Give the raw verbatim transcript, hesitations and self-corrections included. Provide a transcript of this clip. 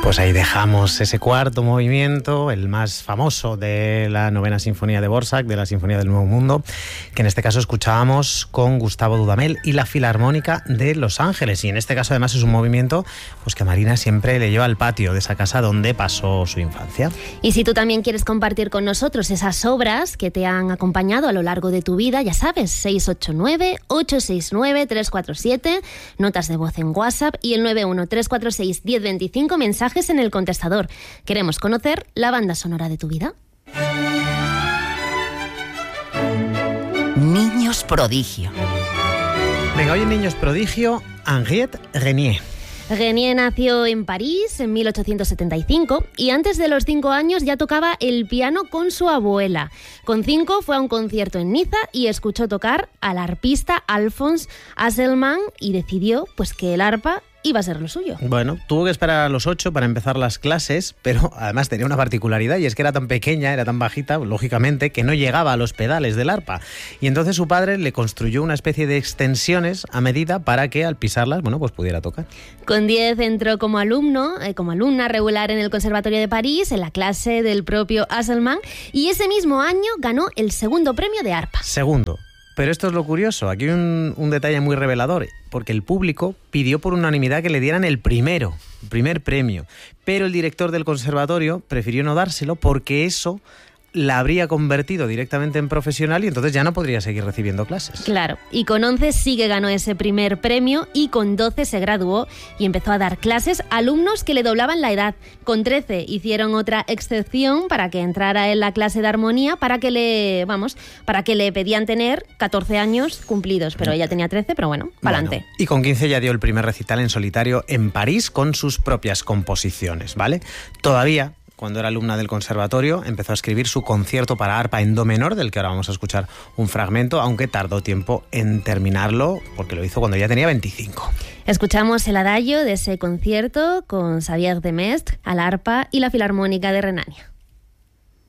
Pues ahí dejamos ese cuarto movimiento, el más famoso de la novena sinfonía de Dvořák, de la Sinfonía del Nuevo Mundo, que en este caso escuchábamos con Gustavo Dudamel y la Filarmónica de Los Ángeles. Y en este caso además es un movimiento pues que a Marina siempre le lleva al patio de esa casa donde pasó su infancia. Y si tú también quieres compartir con nosotros esas obras que te han acompañado a lo largo de tu vida, ya sabes, seis ocho nueve, ocho seis nueve, tres cuatro siete, notas de voz en WhatsApp y el nueve uno tres cuatro seis, uno cero dos cinco, mensajes en el contestador. Queremos conocer la banda sonora de tu vida. Niños prodigio. Venga, hoy en Niños prodigio, Henriette Renier. Renier nació en París en mil ochocientos setenta y cinco y antes de los cinco años ya tocaba el piano con su abuela. Con cinco fue a un concierto en Niza y escuchó tocar al arpista Alphonse Hasselmann y decidió pues que el arpa iba a ser lo suyo. Bueno, tuvo que esperar a los ocho para empezar las clases, pero además tenía una particularidad y es que era tan pequeña, era tan bajita, lógicamente, que no llegaba a los pedales del arpa. Y entonces su padre le construyó una especie de extensiones a medida para que al pisarlas, bueno, pues pudiera tocar. Con diez entró como alumno, eh, como alumna regular en el Conservatorio de París, en la clase del propio Hasselmann, y ese mismo año ganó el segundo premio de arpa. Segundo. Pero esto es lo curioso, aquí hay un, un detalle muy revelador, porque el público pidió por unanimidad que le dieran el primero, el primer premio, pero el director del conservatorio prefirió no dárselo porque eso la habría convertido directamente en profesional y entonces ya no podría seguir recibiendo clases. Claro, y con once sí que ganó ese primer premio y con doce se graduó y empezó a dar clases a alumnos que le doblaban la edad. Con trece hicieron otra excepción para que entrara en la clase de armonía para que le, vamos, para que le pedían tener catorce años cumplidos, pero ella tenía trece, pero bueno, pa'lante. Bueno, y con quince ya dio el primer recital en solitario en París con sus propias composiciones, ¿vale? Todavía, cuando era alumna del conservatorio, empezó a escribir su concierto para arpa en do menor, del que ahora vamos a escuchar un fragmento, aunque tardó tiempo en terminarlo, porque lo hizo cuando ya tenía veinticinco. Escuchamos el adagio de ese concierto con Xavier de Mestre al arpa y la Filarmónica de Renania.